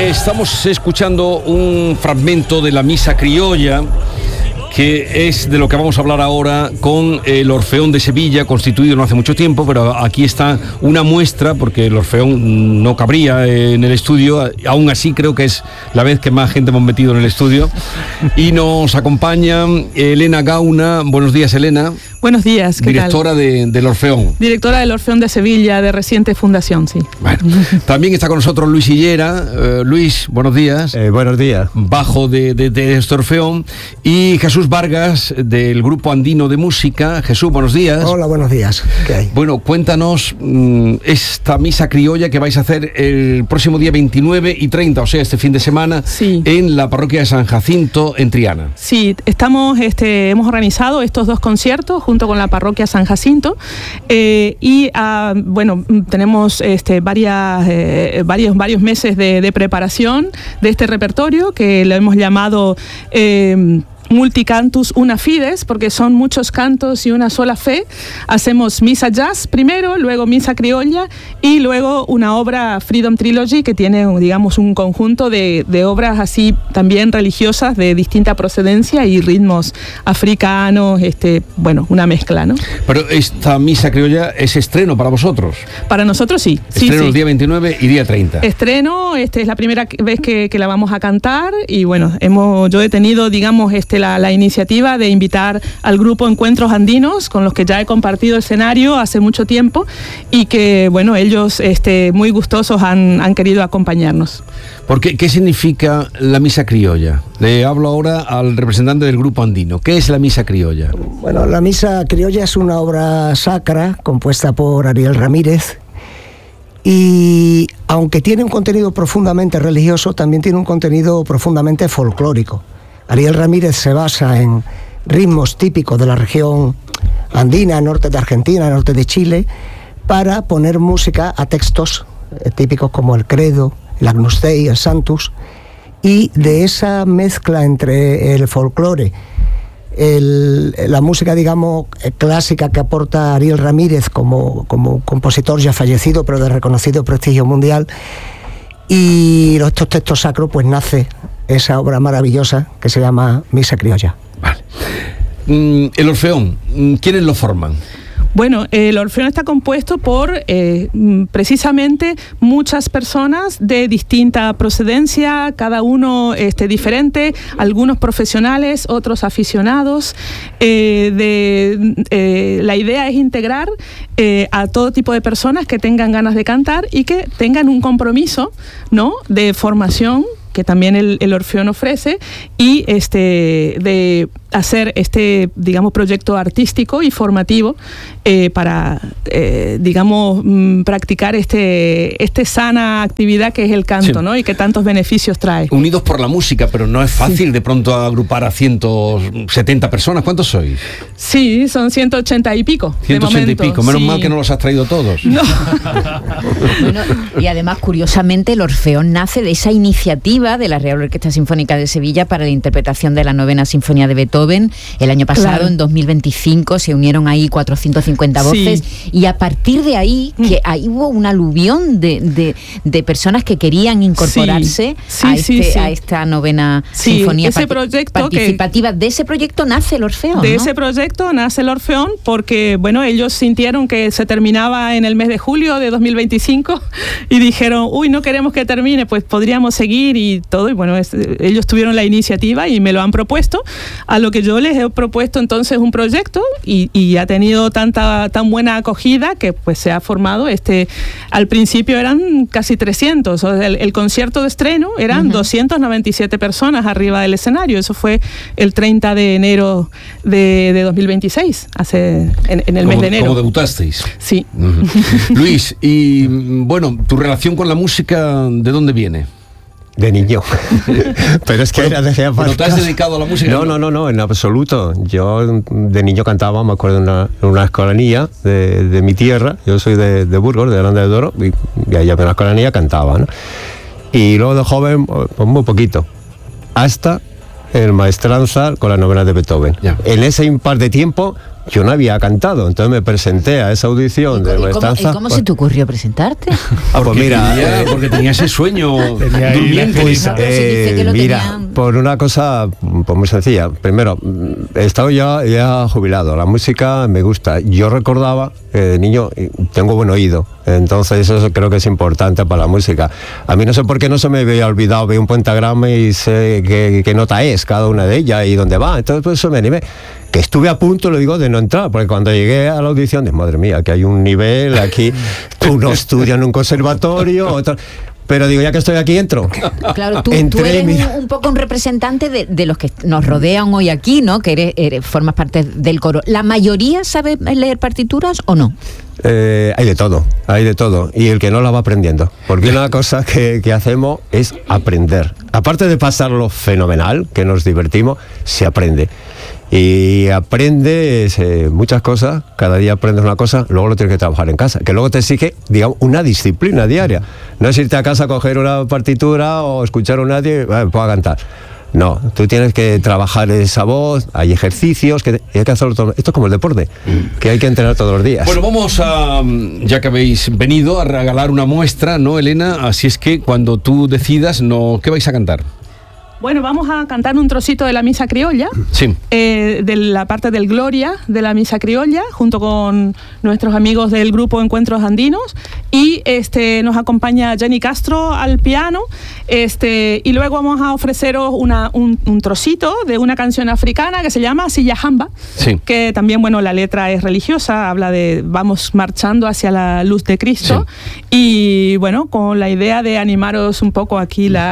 Estamos escuchando un fragmento de la Misa Criolla, que es de lo que vamos a hablar ahora con el Orfeón de Sevilla, constituido no hace mucho tiempo, pero aquí está una muestra, porque el Orfeón no cabría en el estudio, aún así creo que es la vez que más gente hemos metido en el estudio, y nos acompaña Elena Gauna. Buenos días, Elena. Buenos días, ¿qué Directora tal? del Orfeón. Directora del Orfeón de Sevilla, de reciente fundación, sí. Bueno, también está con nosotros Luis Hillera. Luis, buenos días. Buenos días. Bajo de este Orfeón. Y Jesús Vargas, del Grupo Andino de Música. Jesús, buenos días. Hola, buenos días. ¿Qué hay? Bueno, cuéntanos esta misa criolla que vais a hacer el próximo día 29 y 30, o sea, este fin de semana, sí, en la parroquia de San Jacinto, en Triana. Sí, hemos organizado estos dos conciertos junto con la parroquia San Jacinto tenemos varios meses de preparación de este repertorio que lo hemos llamado Multicantus una fides, porque son muchos cantos y una sola fe. Hacemos misa jazz primero, luego misa criolla y luego una obra Freedom Trilogy, que tiene, digamos, un conjunto de obras así también religiosas de distinta procedencia y ritmos africanos, una mezcla, ¿no? Pero esta misa criolla es estreno para vosotros. Para nosotros sí. Estreno sí. el día 29 y día 30. Estreno, es la primera vez que la vamos a cantar y bueno, yo he tenido, digamos, la iniciativa de invitar al grupo Encuentros Andinos, con los que ya he compartido escenario hace mucho tiempo y que, bueno, ellos muy gustosos han querido acompañarnos. ¿Qué significa la misa criolla? Le hablo ahora al representante del Grupo Andino. ¿Qué es la misa criolla? Bueno, la misa criolla es una obra sacra compuesta por Ariel Ramírez y, aunque tiene un contenido profundamente religioso, también tiene un contenido profundamente folclórico. Ariel Ramírez se basa en ritmos típicos de la región andina, norte de Argentina, norte de Chile, para poner música a textos típicos como el Credo, el Agnus Dei, el Sanctus, y de esa mezcla entre el folclore, la música, digamos, clásica que aporta Ariel Ramírez como compositor ya fallecido, pero de reconocido prestigio mundial, y estos textos sacros, pues nace esa obra maravillosa que se llama Misa Criolla. Vale. El Orfeón, ¿quiénes lo forman? Bueno, el Orfeón está compuesto por precisamente muchas personas de distinta procedencia, cada uno diferente, algunos profesionales, otros aficionados. La idea es integrar a todo tipo de personas que tengan ganas de cantar y que tengan un compromiso, ¿no?, de formación, que también el Orfeón ofrece, y de hacer digamos, proyecto artístico y formativo para, digamos, practicar sana actividad que es el canto, sí, ¿no?, y que tantos beneficios trae. Unidos por la música, pero no es fácil, sí, de pronto agrupar a 170 personas. ¿Cuántos sois? Sí, son 180 y pico. 180 y pico, menos mal que no los has traído todos. No. Bueno, y además, curiosamente, el Orfeón nace de esa iniciativa de la Real Orquesta Sinfónica de Sevilla para la interpretación de la 9ª Sinfonía de Beethoven. El año pasado, claro, en 2025, se unieron ahí 450 voces, sí, y a partir de ahí, que ahí hubo un aluvión de personas que querían incorporarse a esta 9ª Sinfonía participativa. De ese proyecto nace el Orfeón, De ¿no? ese proyecto nace el Orfeón porque, bueno, ellos sintieron que se terminaba en el mes de julio de 2025 y dijeron, no queremos que termine, pues podríamos seguir y todo, y bueno, ellos tuvieron la iniciativa y me lo han propuesto, a lo que yo les he propuesto entonces un proyecto y ha tenido tan buena acogida que pues se ha formado al principio eran casi 300, o sea, el concierto de estreno eran 297 personas arriba del escenario. Eso fue el 30 de enero de 2026, en el mes de enero. ¿Cómo debutasteis? Sí. Luis, y bueno, tu relación con la música, ¿de dónde viene? De niño. Pero es que ¿Pero te has dedicado a la música? No, en absoluto. Yo de niño cantaba, me acuerdo, en una escolanía de mi tierra. Yo soy de Burgos, de Aranda de Duero, y allá en la escolanía cantaba, ¿no? Y luego de joven, pues muy poquito. Hasta el maestranza con la novena de Beethoven. Ya. En ese impar de tiempo yo no había cantado, entonces me presenté a esa audición de Maestranza. ¿Y cómo se te ocurrió presentarte? Pues mira, porque tenía ese sueño durmiente. Mira, por una cosa pues muy sencilla. Primero, he estado ya jubilado, la música me gusta. Yo recordaba, de niño, tengo buen oído, entonces eso creo que es importante para la música. A mí no sé por qué no se me había olvidado, veo un pentagrama y sé qué nota es cada una de ellas y dónde va, entonces pues eso me animé. Que estuve a punto, lo digo, de no entrar, porque cuando llegué a la audición, de madre mía, que hay un nivel aquí, uno estudia en un conservatorio, otro... Pero digo, ya que estoy aquí, entro. Claro, tú eres un poco un representante de los que nos rodean hoy aquí, ¿no? Que formas parte del coro. ¿La mayoría sabe leer partituras o no? Hay de todo. Y el que no la va aprendiendo. Porque una cosa que hacemos es aprender. Aparte de pasarlo fenomenal, que nos divertimos, se aprende. Y aprendes muchas cosas, cada día aprendes una cosa, luego lo tienes que trabajar en casa, que luego te exige, digamos, una disciplina diaria. No es irte a casa a coger una partitura o escuchar un nadie, puedo cantar. No, tú tienes que trabajar esa voz, hay ejercicios, y hay que hacerlo todo. Esto es como el deporte, que hay que entrenar todos los días. Bueno, vamos a, ya que habéis venido, a regalar una muestra, ¿no, Elena? Así es que cuando tú decidas, ¿qué vais a cantar? Bueno, vamos a cantar un trocito de la Misa Criolla, sí. De la parte del Gloria de la Misa Criolla, junto con nuestros amigos del grupo Encuentros Andinos, y nos acompaña Jenny Castro al piano, y luego vamos a ofreceros un trocito de una canción africana que se llama Siyahamba, sí. Que también, bueno, la letra es religiosa, habla de vamos marchando hacia la luz de Cristo, sí. Y bueno, con la idea de animaros un poco aquí la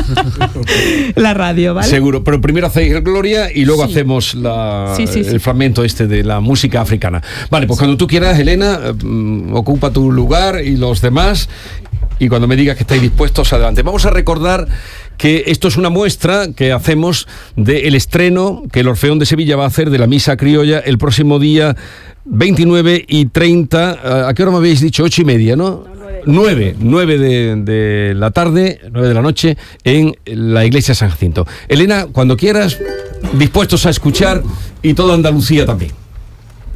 radio, ¿vale? Seguro, pero primero hacéis el Gloria y luego hacemos el fragmento de la música africana. Vale, pues cuando tú quieras, Elena, ocupa tu lugar y los demás, y cuando me digas que estáis dispuestos, adelante. Vamos a recordar que esto es una muestra que hacemos del estreno que el Orfeón de Sevilla va a hacer de la Misa Criolla el próximo día 29 y 30. ¿A qué hora me habéis dicho? 8:30, ¿no? 9 de la tarde, 9 de la noche, en la iglesia San Jacinto. Elena, cuando quieras, dispuestos a escuchar, y toda Andalucía también.